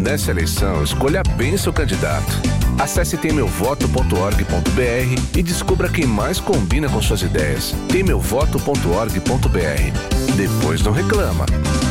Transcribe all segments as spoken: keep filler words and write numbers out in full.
Nessa eleição, escolha bem seu candidato. Acesse tem meu voto ponto org ponto br e descubra quem mais combina com suas ideias. tem meu voto ponto org ponto br. Depois não reclama.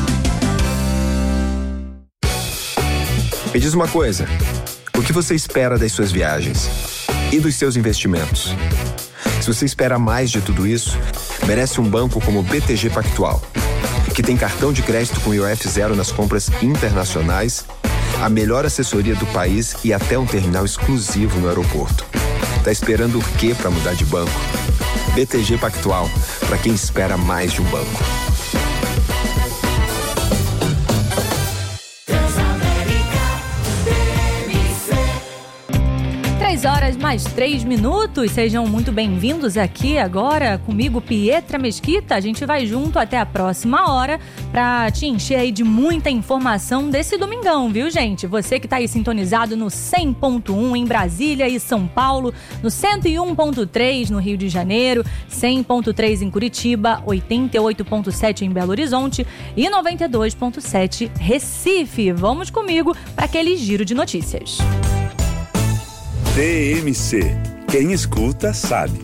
Me diz uma coisa, o que você espera das suas viagens e dos seus investimentos? Se você espera mais de tudo isso, merece um banco como o B T G Pactual, que tem cartão de crédito com I O F zero nas compras internacionais, a melhor assessoria do país e até um terminal exclusivo no aeroporto. Tá esperando o quê para mudar de banco? B T G Pactual, para quem espera mais de um banco. três horas mais três minutos, sejam muito bem-vindos aqui agora comigo, Pietra Mesquita. A gente vai junto até a próxima hora pra te encher aí de muita informação desse domingão, viu, gente? Você que tá aí sintonizado no cem ponto um em Brasília e São Paulo, no cento e um ponto três no Rio de Janeiro, cem ponto três em Curitiba, oitenta e oito ponto sete em Belo Horizonte e noventa e dois ponto sete Recife. Vamos comigo para aquele giro de notícias. T M C. Quem escuta sabe.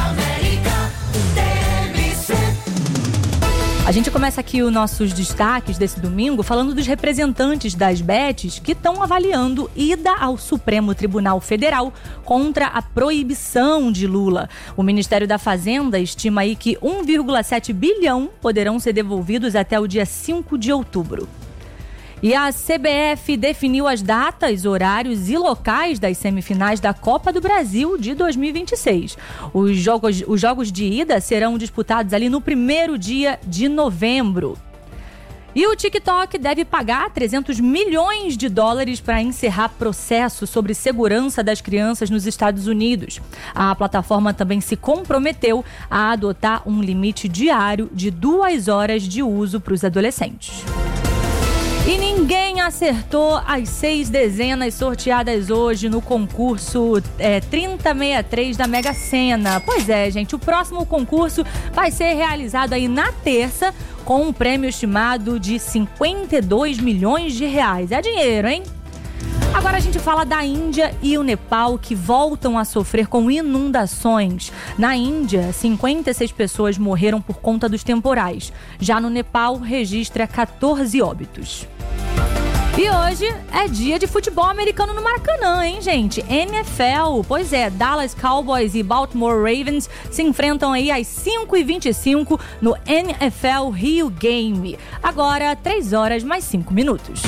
A gente começa aqui os nossos destaques desse domingo falando dos representantes das bets que estão avaliando ida ao Supremo Tribunal Federal contra a proibição de Lula. O Ministério da Fazenda estima aí que um vírgula sete bilhão poderão ser devolvidos até o dia cinco de outubro. E a C B F definiu as datas, horários e locais das semifinais da Copa do Brasil de dois mil e vinte e seis. Os jogos, os jogos de ida serão disputados ali no primeiro dia de novembro. E o TikTok deve pagar trezentos milhões de dólares para encerrar processo sobre segurança das crianças nos Estados Unidos. A plataforma também se comprometeu a adotar um limite diário de duas horas de uso para os adolescentes. E ninguém acertou as seis dezenas sorteadas hoje no concurso é, trinta sessenta e três da Mega Sena. Pois é, gente, o próximo concurso vai ser realizado aí na terça com um prêmio estimado de cinquenta e dois milhões de reais. É dinheiro, hein? Agora a gente fala da Índia e o Nepal, que voltam a sofrer com inundações. Na Índia, cinquenta e seis pessoas morreram por conta dos temporais. Já no Nepal, registra quatorze óbitos. E hoje é dia de futebol americano no Maracanã, hein, gente? N F L, pois é, Dallas Cowboys e Baltimore Ravens se enfrentam aí às cinco e vinte e cinco no N F L Rio Game. Agora, três horas mais cinco minutos.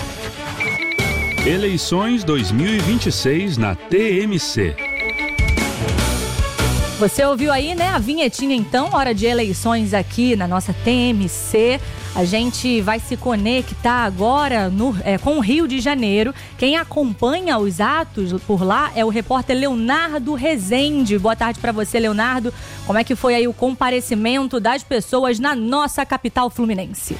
Eleições dois mil e vinte e seis na T M C. Você ouviu aí, né, a vinhetinha então, hora de eleições aqui na nossa T M C. A gente vai se conectar agora no, é, com o Rio de Janeiro. Quem acompanha os atos por lá é o repórter Leonardo Rezende. Boa tarde para você, Leonardo. Como é que foi aí o comparecimento das pessoas na nossa capital fluminense?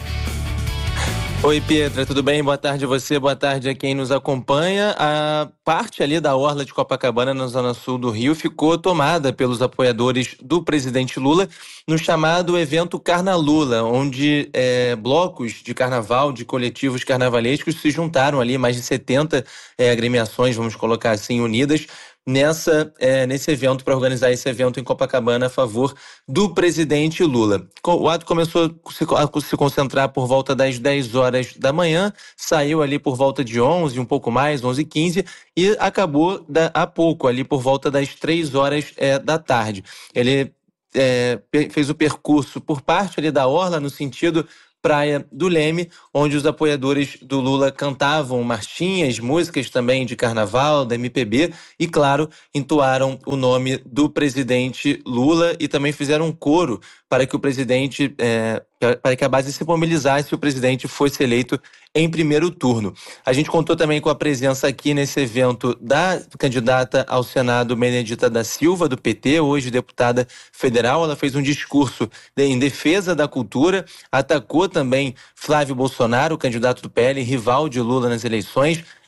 Oi, Pietra, tudo bem? Boa tarde a você, boa tarde a quem nos acompanha. A parte ali da orla de Copacabana, na zona sul do Rio, ficou tomada pelos apoiadores do presidente Lula no chamado evento Carnalula, onde é, blocos de carnaval, de coletivos carnavalescos se juntaram ali, mais de setenta é, agremiações, vamos colocar assim, unidas, Nessa, é, nesse evento, para organizar esse evento em Copacabana a favor do presidente Lula. O ato começou a se concentrar por volta das dez horas da manhã, saiu ali por volta de onze, um pouco mais, onze e quinze, e acabou da, há pouco, ali por volta das três horas é, da tarde. Ele é, fez o percurso por parte ali da orla, no sentido Praia do Leme, onde os apoiadores do Lula cantavam marchinhas, músicas também de carnaval, da M P B e, claro, entoaram o nome do presidente Lula e também fizeram um coro para que o presidente, é, para que a base se mobilizasse e o presidente fosse eleito em primeiro turno. A gente contou também com a presença aqui nesse evento da candidata ao Senado Benedita da Silva, do P T, hoje deputada federal. Ela fez um discurso em defesa da cultura, atacou também Flávio Bolsonaro, candidato do P L, rival de Lula nas eleições.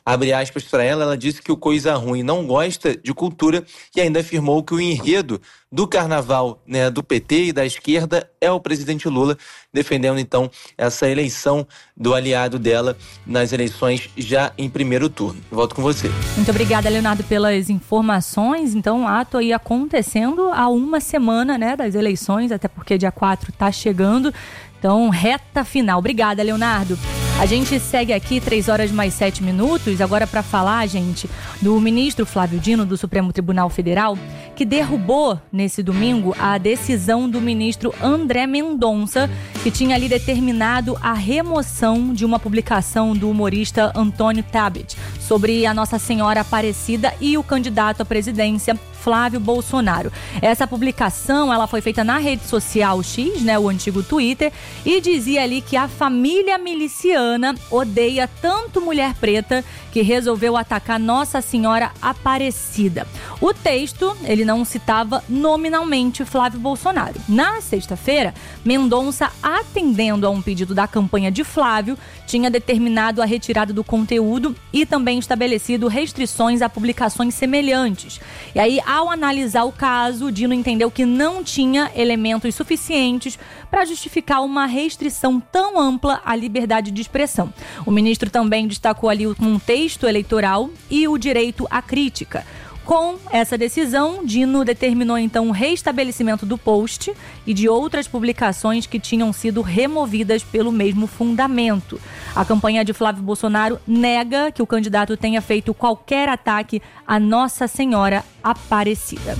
Abre aspas para ela, ela disse que o Coisa Ruim não gosta de cultura e ainda afirmou que o enredo do carnaval, né, do P T e da esquerda é o presidente Lula, defendendo então essa eleição do aliado dela nas eleições já em primeiro turno. Volto com você. Muito obrigada, Leonardo, pelas informações. Então, ato aí acontecendo há uma semana, né, das eleições, até porque dia quatro está chegando. Então, reta final. Obrigada, Leonardo. A gente segue aqui três horas mais sete minutos, agora para falar, gente, do ministro Flávio Dino, do Supremo Tribunal Federal, que derrubou nesse domingo a decisão do ministro André Mendonça, que tinha ali determinado a remoção de uma publicação do humorista Antônio Tabet sobre a Nossa Senhora Aparecida e o candidato à presidência Flávio Bolsonaro. Essa publicação, ela foi feita na rede social X, né, o antigo Twitter, e dizia ali que a família miliciana odeia tanto mulher preta que resolveu atacar Nossa Senhora Aparecida. O texto, ele não citava nominalmente Flávio Bolsonaro. Na sexta-feira, Mendonça, atendendo a um pedido da campanha de Flávio, tinha determinado a retirada do conteúdo e também estabelecido restrições a publicações semelhantes. E aí, ao analisar o caso, Dino entendeu que não tinha elementos suficientes para justificar uma restrição tão ampla à liberdade de expressão. O ministro também destacou ali o contexto eleitoral e o direito à crítica. Com essa decisão, Dino determinou então o restabelecimento do post e de outras publicações que tinham sido removidas pelo mesmo fundamento. A campanha de Flávio Bolsonaro nega que o candidato tenha feito qualquer ataque à Nossa Senhora Aparecida.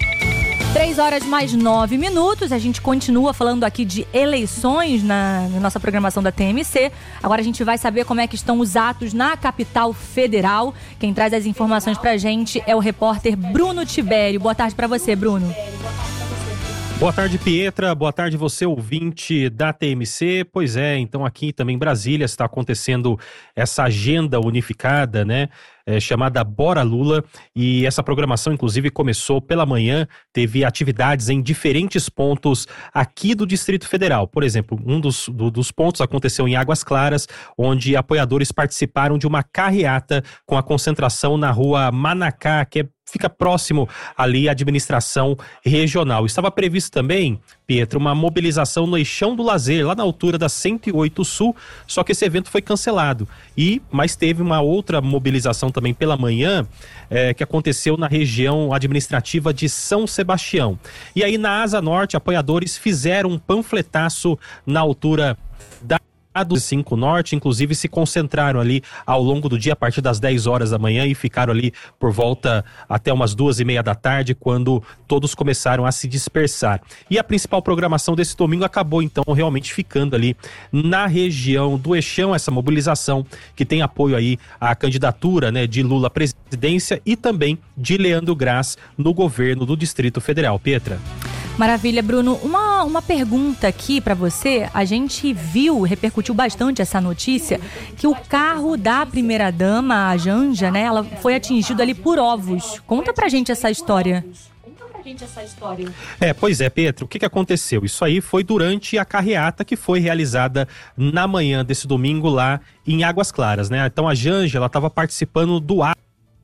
Três horas mais nove minutos, a gente continua falando aqui de eleições na, na nossa programação da T M C. Agora a gente vai saber como é que estão os atos na capital federal. Quem traz as informações pra gente é o repórter Bruno Tibério. Boa tarde pra você, Bruno. Boa tarde, Pietra. Boa tarde, você ouvinte da T M C. Pois é, então aqui também em Brasília está acontecendo essa agenda unificada, né? É, chamada Bora Lula, e essa programação inclusive começou pela manhã, teve atividades em diferentes pontos aqui do Distrito Federal. Por exemplo, um dos, do, dos pontos aconteceu em Águas Claras, onde apoiadores participaram de uma carreata com a concentração na rua Manacá, que é fica próximo ali à administração regional. Estava previsto também, Pietro, uma mobilização no Eixão do Lazer, lá na altura da cento e oito Sul, só que esse evento foi cancelado. E, mas teve uma outra mobilização também pela manhã, é, que aconteceu na região administrativa de São Sebastião. E aí na Asa Norte, apoiadores fizeram um panfletaço na altura da do cinco Norte, inclusive se concentraram ali ao longo do dia a partir das dez horas da manhã e ficaram ali por volta até umas duas e meia da tarde, quando todos começaram a se dispersar. E a principal programação desse domingo acabou então realmente ficando ali na região do Eixão, essa mobilização que tem apoio aí à candidatura, né, de Lula à presidência e também de Leandro Graz no governo do Distrito Federal. Pietra. Maravilha, Bruno. Uma, uma pergunta aqui pra você. A gente viu, repercutiu bastante essa notícia, que o carro da primeira-dama, a Janja, né, ela foi atingido ali por ovos. Conta pra gente essa história. É, pois é, Pedro, o que, que aconteceu? Isso aí foi durante a carreata que foi realizada na manhã desse domingo lá em Águas Claras, né? Então a Janja, ela estava participando do ato.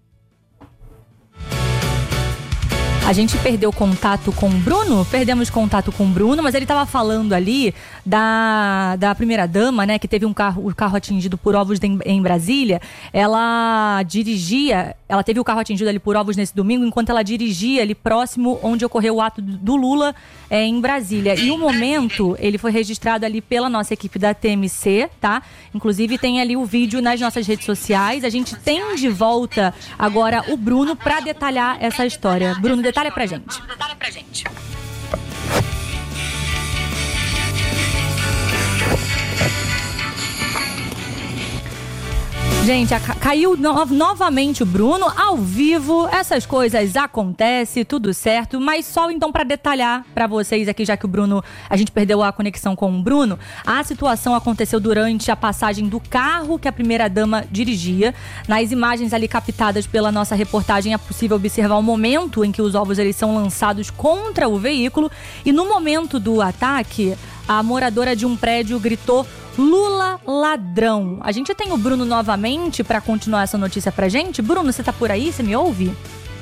A gente perdeu contato com o Bruno, perdemos contato com o Bruno, mas ele estava falando ali da, da primeira-dama, né, que teve um carro, o carro atingido por ovos em, em Brasília. Ela dirigia, ela teve o carro atingido ali por ovos nesse domingo, enquanto ela dirigia ali próximo onde ocorreu o ato do Lula é, em Brasília. E o momento, ele foi registrado ali pela nossa equipe da T M C, tá? Inclusive tem ali o vídeo nas nossas redes sociais. A gente tem de volta agora o Bruno para detalhar essa história. Bruno, detalha pra gente. Detalha pra gente. Gente, caiu no- novamente o Bruno ao vivo. Essas coisas acontecem, tudo certo. Mas só então para detalhar para vocês aqui, já que o Bruno, a gente perdeu a conexão com o Bruno. A situação aconteceu durante a passagem do carro que a primeira-dama dirigia. Nas imagens ali captadas pela nossa reportagem é possível observar o momento em que os ovos eles são lançados contra o veículo. E no momento do ataque, a moradora de um prédio gritou Lula ladrão. A gente tem o Bruno novamente para continuar essa notícia pra gente. Bruno, você tá por aí? Você me ouve?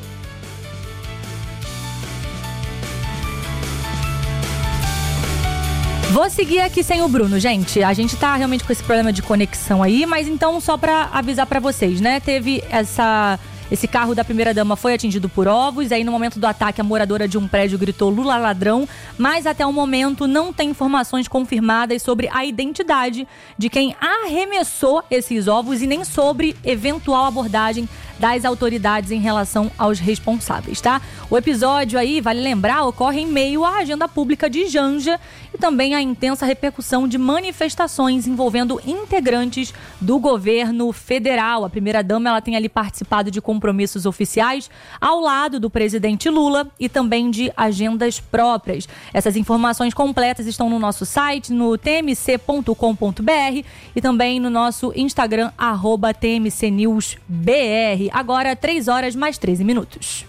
Vou seguir aqui sem o Bruno, gente. A gente tá realmente com esse problema de conexão aí, mas então só pra avisar pra vocês, né? Teve essa... Esse carro da primeira-dama foi atingido por ovos. Aí, no momento do ataque, a moradora de um prédio gritou Lula ladrão. Mas, até o momento, não tem informações confirmadas sobre a identidade de quem arremessou esses ovos e nem sobre eventual abordagem das autoridades em relação aos responsáveis, tá? O episódio aí, vale lembrar, ocorre em meio à agenda pública de Janja e também à intensa repercussão de manifestações envolvendo integrantes do governo federal. A primeira-dama, ela tem ali participado de compromissos oficiais ao lado do presidente Lula e também de agendas próprias. Essas informações completas estão no nosso site, no t m c ponto com ponto b r e também no nosso Instagram, arroba t m c news b r. Agora, três horas mais treze minutos.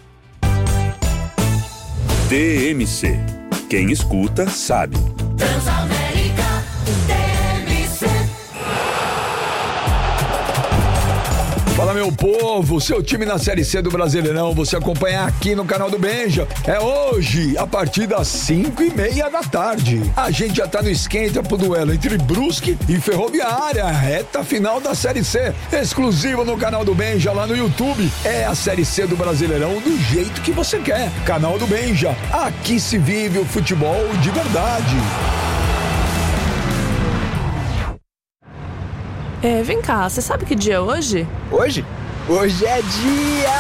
T M C. Quem escuta, sabe. Transamérica, T M C. Fala, meu povo, seu time na Série C do Brasileirão, você acompanha aqui no canal do Benja. É hoje, a partir das cinco e meia da tarde. A gente já tá no esquenta pro duelo entre Brusque e Ferroviária, reta final da Série C. Exclusivo no canal do Benja, lá no YouTube. É a Série C do Brasileirão do jeito que você quer. Canal do Benja, aqui se vive o futebol de verdade. É, vem cá, você sabe que dia é hoje? Hoje? Hoje é dia